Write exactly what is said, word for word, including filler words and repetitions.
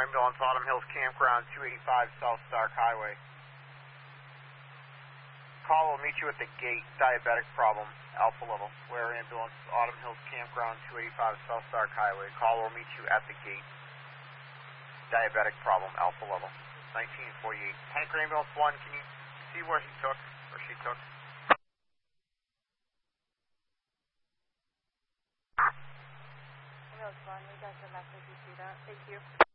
ambulance, Autumn Hills Campground, two eighty-five South Stark Highway. Call will meet you at the gate, diabetic problem, alpha level. Where ambulance, Autumn Hills Campground, two eighty-five South Stark Highway. Call will meet you at the gate, diabetic problem, alpha level. nineteen forty-eight. Tanker ambulance one, can you see where he took, or she took? Ambulance one, we got the message, you see that? Thank you.